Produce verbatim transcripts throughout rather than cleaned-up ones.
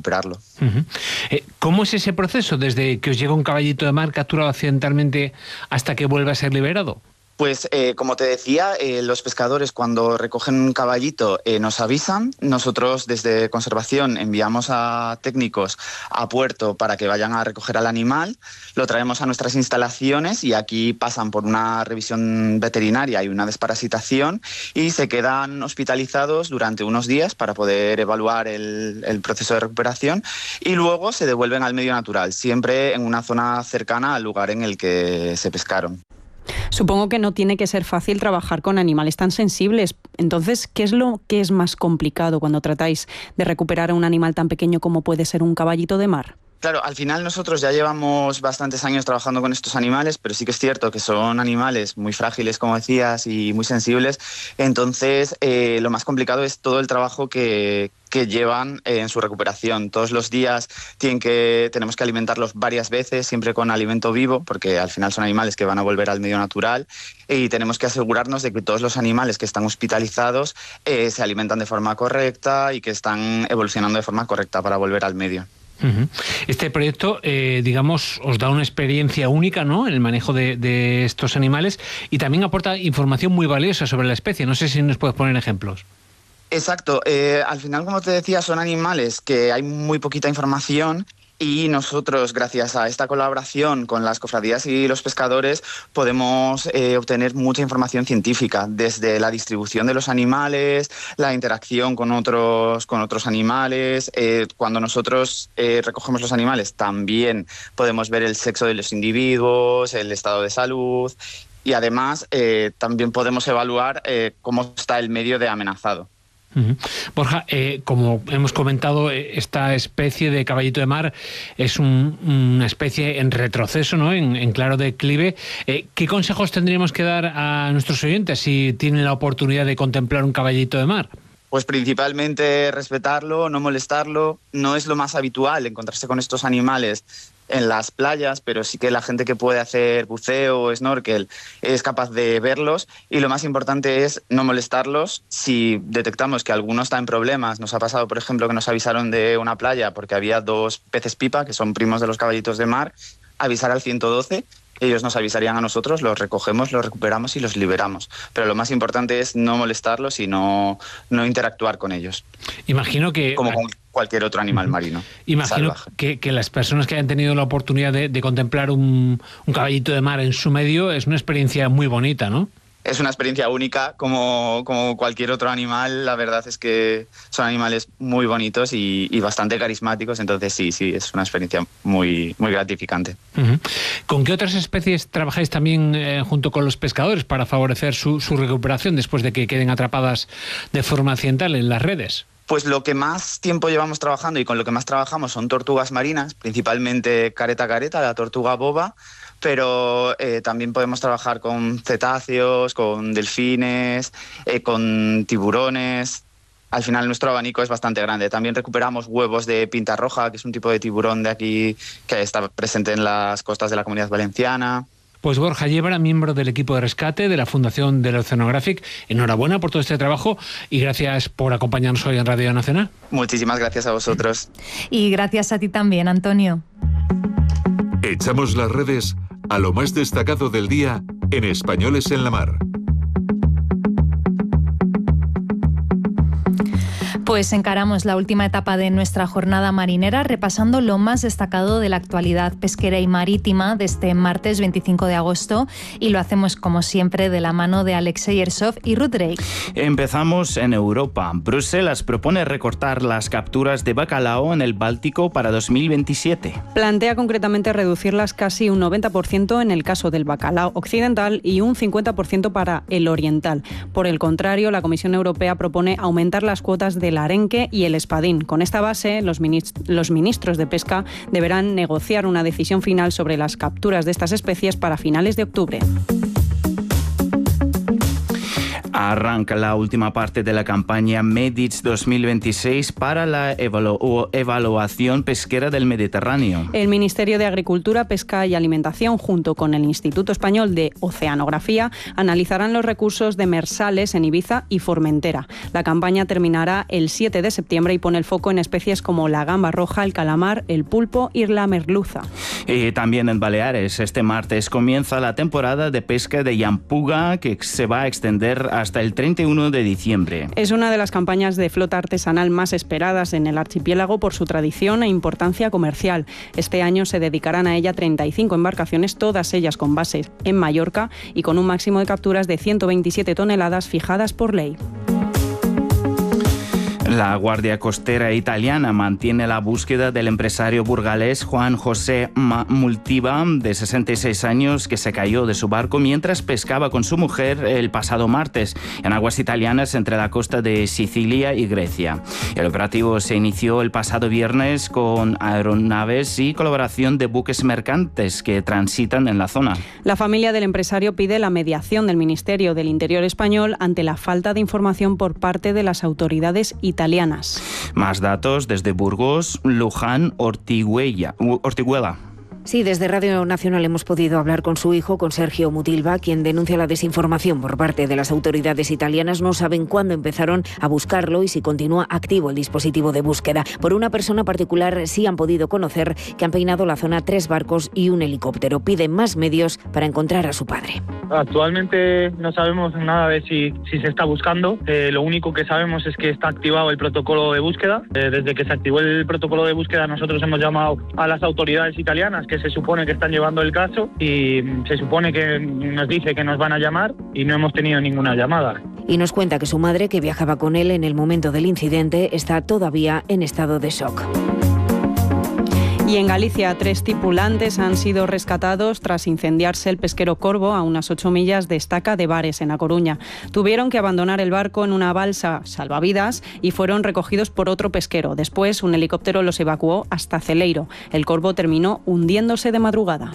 recuperarlo. Uh-huh. Eh, ¿Cómo es ese proceso desde que os llega un caballito de mar capturado accidentalmente hasta que vuelve a ser liberado? Pues eh, como te decía, eh, los pescadores cuando recogen un caballito eh, nos avisan. Nosotros desde Conservación enviamos a técnicos a puerto para que vayan a recoger al animal, lo traemos a nuestras instalaciones y aquí pasan por una revisión veterinaria y una desparasitación y se quedan hospitalizados durante unos días para poder evaluar el, el proceso de recuperación y luego se devuelven al medio natural, siempre en una zona cercana al lugar en el que se pescaron. Supongo que no tiene que ser fácil trabajar con animales tan sensibles. Entonces, ¿qué es lo que es más complicado cuando tratáis de recuperar a un animal tan pequeño como puede ser un caballito de mar? Claro, al final nosotros ya llevamos bastantes años trabajando con estos animales, pero sí que es cierto que son animales muy frágiles, como decías, y muy sensibles. Entonces, eh, lo más complicado es todo el trabajo que, que llevan eh, en su recuperación. Todos los días tienen que, tenemos que alimentarlos varias veces, siempre con alimento vivo, porque al final son animales que van a volver al medio natural, y tenemos que asegurarnos de que todos los animales que están hospitalizados eh, se alimentan de forma correcta y que están evolucionando de forma correcta para volver al medio. Este proyecto, eh, digamos, os da una experiencia única, ¿no?, en el manejo de, de estos animales y también aporta información muy valiosa sobre la especie. No sé si nos puedes poner ejemplos. Exacto. Eh, al final, como te decía, son animales que hay muy poquita información y nosotros, gracias a esta colaboración con las cofradías y los pescadores, podemos eh, obtener mucha información científica, desde la distribución de los animales, la interacción con otros, con otros animales. Eh, cuando nosotros eh, recogemos los animales, también podemos ver el sexo de los individuos, el estado de salud y además eh, también podemos evaluar eh, cómo está el medio de amenazado. Uh-huh. Borja, eh, como hemos comentado, eh, esta especie de caballito de mar es un, una especie en retroceso, ¿no?, en, en claro declive. Eh, ¿Qué consejos tendríamos que dar a nuestros oyentes si tienen la oportunidad de contemplar un caballito de mar? Pues principalmente respetarlo, no molestarlo. No es lo más habitual encontrarse con estos animales en las playas, pero sí que la gente que puede hacer buceo o snorkel es capaz de verlos y lo más importante es no molestarlos. Si detectamos que alguno está en problemas, nos ha pasado, por ejemplo, que nos avisaron de una playa porque había dos peces pipa, que son primos de los caballitos de mar, avisar al ciento doce. Ellos nos avisarían a nosotros, los recogemos, los recuperamos y los liberamos. Pero lo más importante es no molestarlos y no, no interactuar con ellos. Imagino que... Como con cualquier otro animal marino. Imagino que, que las personas que hayan tenido la oportunidad de, de contemplar un, un caballito de mar en su medio es una experiencia muy bonita, ¿no? Es una experiencia única, como, como cualquier otro animal. La verdad es que son animales muy bonitos y, y bastante carismáticos, entonces sí, sí, es una experiencia muy, muy gratificante. Uh-huh. ¿Con qué otras especies trabajáis también eh, junto con los pescadores para favorecer su, su recuperación después de que queden atrapadas de forma accidental en las redes? Pues lo que más tiempo llevamos trabajando y con lo que más trabajamos son tortugas marinas, principalmente careta careta, la tortuga boba, pero eh, también podemos trabajar con cetáceos, con delfines, eh, con tiburones. Al final nuestro abanico es bastante grande. También recuperamos huevos de pinta roja, que es un tipo de tiburón de aquí que está presente en las costas de la Comunidad Valenciana. Pues Borja Yebra, miembro del equipo de rescate de la Fundación del Oceanographic, enhorabuena por todo este trabajo y gracias por acompañarnos hoy en Radio Nacional. Muchísimas gracias a vosotros. Y gracias a ti también, Antonio. Echamos las redes a lo más destacado del día en Españoles en la Mar. Pues encaramos la última etapa de nuestra jornada marinera repasando lo más destacado de la actualidad pesquera y marítima de este martes veinticinco de agosto y lo hacemos como siempre de la mano de Alexei Ersov y Ruth Drake. Empezamos en Europa. Bruselas propone recortar las capturas de bacalao en el Báltico para dos mil veintisiete. Plantea concretamente reducirlas casi un noventa por ciento en el caso del bacalao occidental y un cincuenta por ciento para el oriental. Por el contrario, la Comisión Europea propone aumentar las cuotas de la arenque y el espadín. Con esta base, los, minist- los ministros de Pesca deberán negociar una decisión final sobre las capturas de estas especies para finales de octubre. Arranca la última parte de la campaña Medics dos mil veintiséis para la evalu- evaluación pesquera del Mediterráneo. El Ministerio de Agricultura, Pesca y Alimentación, junto con el Instituto Español de Oceanografía, analizarán los recursos demersales en Ibiza y Formentera. La campaña terminará el siete de septiembre y pone el foco en especies como la gamba roja, el calamar, el pulpo y la merluza. Y también en Baleares, este martes comienza la temporada de pesca de Yampuga, que se va a extender hasta el treinta y uno de diciembre. Es una de las campañas de flota artesanal más esperadas en el archipiélago por su tradición e importancia comercial. Este año se dedicarán a ella treinta y cinco embarcaciones, todas ellas con base en Mallorca y con un máximo de capturas de ciento veintisiete toneladas fijadas por ley. La Guardia Costera italiana mantiene la búsqueda del empresario burgalés Juan José Multiva, de sesenta y seis años, que se cayó de su barco mientras pescaba con su mujer el pasado martes en aguas italianas entre la costa de Sicilia y Grecia. El operativo se inició el pasado viernes con aeronaves y colaboración de buques mercantes que transitan en la zona. La familia del empresario pide la mediación del Ministerio del Interior español ante la falta de información por parte de las autoridades italianas. Más datos desde Burgos, Luján, Ortiguella, Ortiguela. Sí, desde Radio Nacional hemos podido hablar con su hijo, con Sergio Mutilva, quien denuncia la desinformación por parte de las autoridades italianas. No saben cuándo empezaron a buscarlo y si continúa activo el dispositivo de búsqueda. Por una persona particular sí han podido conocer que han peinado la zona tres barcos y un helicóptero. Piden más medios para encontrar a su padre. Actualmente no sabemos nada de si, si se está buscando. Eh, lo único que sabemos es que está activado el protocolo de búsqueda. Eh, desde que se activó el protocolo de búsqueda nosotros hemos llamado a las autoridades italianas que se supone que están llevando el caso y se supone que nos dice que nos van a llamar y no hemos tenido ninguna llamada. Y nos cuenta que su madre, que viajaba con él en el momento del incidente, está todavía en estado de shock. Y en Galicia, tres tripulantes han sido rescatados tras incendiarse el pesquero Corvo a unas ocho millas de Estaca de Bares, en A Coruña. Tuvieron que abandonar el barco en una balsa salvavidas y fueron recogidos por otro pesquero. Después, un helicóptero los evacuó hasta Celeiro. El Corvo terminó hundiéndose de madrugada.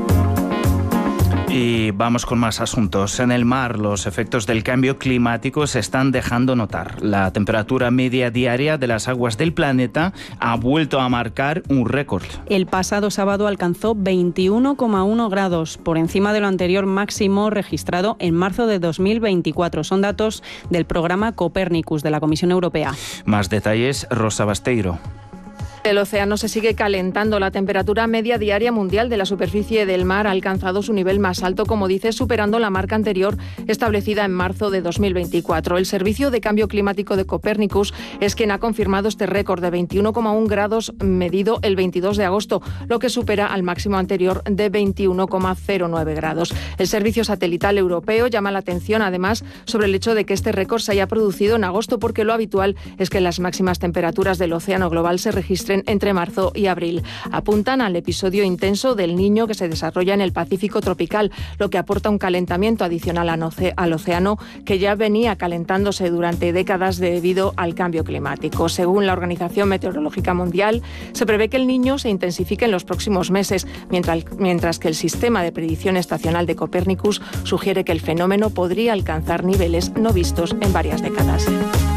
Y vamos con más asuntos. En el mar, los efectos del cambio climático se están dejando notar. La temperatura media diaria de las aguas del planeta ha vuelto a marcar un récord. El pasado sábado alcanzó veintiuno coma uno grados, por encima de lo anterior máximo registrado en marzo de dos mil veinticuatro. Son datos del programa Copernicus de la Comisión Europea. Más detalles, Rosa Basteiro. El océano se sigue calentando. La temperatura media diaria mundial de la superficie del mar ha alcanzado su nivel más alto, como dice, superando la marca anterior establecida en marzo de dos mil veinticuatro. El Servicio de Cambio Climático de Copernicus es quien ha confirmado este récord de veintiuno coma uno grados medido el veintidós de agosto, lo que supera al máximo anterior de veintiuno coma cero nueve grados. El Servicio Satelital Europeo llama la atención, además, sobre el hecho de que este récord se haya producido en agosto, porque lo habitual es que las máximas temperaturas del océano global se registren entre marzo y abril. Apuntan al episodio intenso del Niño que se desarrolla en el Pacífico tropical, lo que aporta un calentamiento adicional al océano que ya venía calentándose durante décadas debido al cambio climático. Según la Organización Meteorológica Mundial, se prevé que el Niño se intensifique en los próximos meses, mientras, mientras que el sistema de predicción estacional de Copernicus sugiere que el fenómeno podría alcanzar niveles no vistos en varias décadas.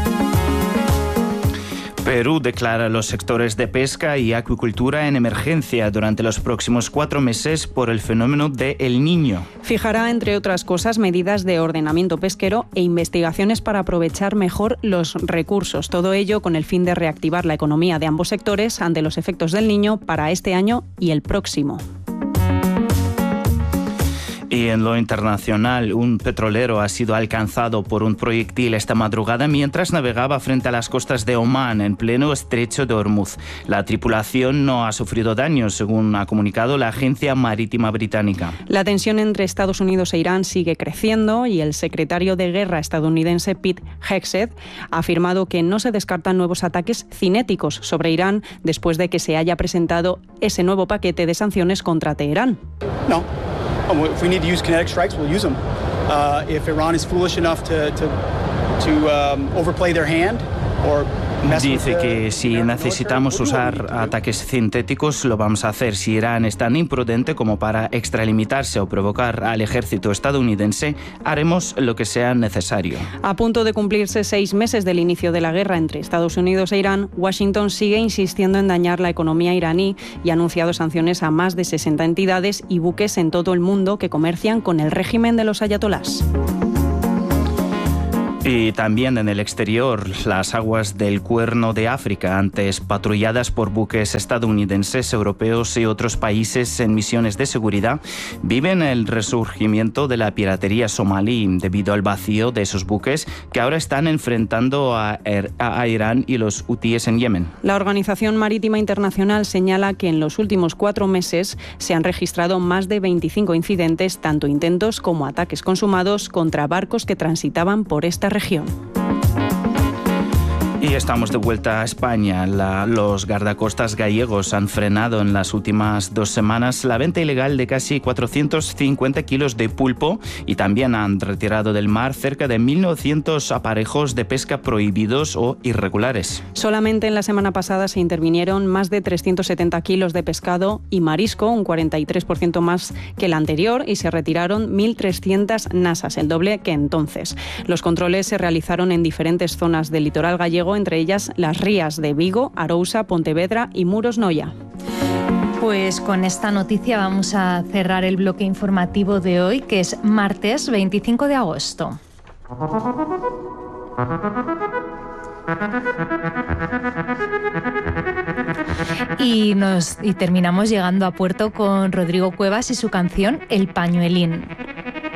Perú declara los sectores de pesca y acuicultura en emergencia durante los próximos cuatro meses por el fenómeno de El Niño. Fijará, entre otras cosas, medidas de ordenamiento pesquero e investigaciones para aprovechar mejor los recursos. Todo ello con el fin de reactivar la economía de ambos sectores ante los efectos del Niño para este año y el próximo. Y en lo internacional, un petrolero ha sido alcanzado por un proyectil esta madrugada mientras navegaba frente a las costas de Omán, en pleno estrecho de Hormuz. La tripulación no ha sufrido daños, según ha comunicado la Agencia Marítima Británica. La tensión entre Estados Unidos e Irán sigue creciendo y el secretario de Guerra estadounidense Pete Hegseth ha afirmado que no se descartan nuevos ataques cinéticos sobre Irán después de que se haya presentado ese nuevo paquete de sanciones contra Teherán. No. If we need to use kinetic strikes, we'll use them. Uh, if Iran is foolish enough to to to um, overplay their hand or Dice que si necesitamos usar ataques sintéticos lo vamos a hacer. Si Irán es tan imprudente como para extralimitarse o provocar al ejército estadounidense, haremos lo que sea necesario. A punto de cumplirse seis meses del inicio de la guerra entre Estados Unidos e Irán, Washington sigue insistiendo en dañar la economía iraní y ha anunciado sanciones a más de sesenta entidades y buques en todo el mundo que comercian con el régimen de los ayatolás. Y también en el exterior, las aguas del Cuerno de África, antes patrulladas por buques estadounidenses, europeos y otros países en misiones de seguridad, viven el resurgimiento de la piratería somalí debido al vacío de esos buques que ahora están enfrentando a, a Irán y los hutíes en Yemen. La Organización Marítima Internacional señala que en los últimos cuatro meses se han registrado más de veinticinco incidentes, tanto intentos como ataques consumados contra barcos que transitaban por esta región. Y estamos de vuelta a España. La, los guardacostas gallegos han frenado en las últimas dos semanas la venta ilegal de casi cuatrocientos cincuenta kilos de pulpo y también han retirado del mar cerca de mil novecientos aparejos de pesca prohibidos o irregulares. Solamente en la semana pasada se intervinieron más de trescientos setenta kilos de pescado y marisco, un cuarenta y tres por ciento más que el anterior, y se retiraron mil trescientas nasas, el doble que entonces. Los controles se realizaron en diferentes zonas del litoral gallego, entre ellas las rías de Vigo, Arousa, Pontevedra y Muros Noia. Pues con esta noticia vamos a cerrar el bloque informativo de hoy, que es martes veinticinco de agosto. Y, nos, y terminamos llegando a puerto con Rodrigo Cuevas y su canción El Pañuelín.